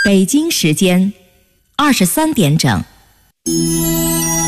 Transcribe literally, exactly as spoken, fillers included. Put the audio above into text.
北京时间二十三点整。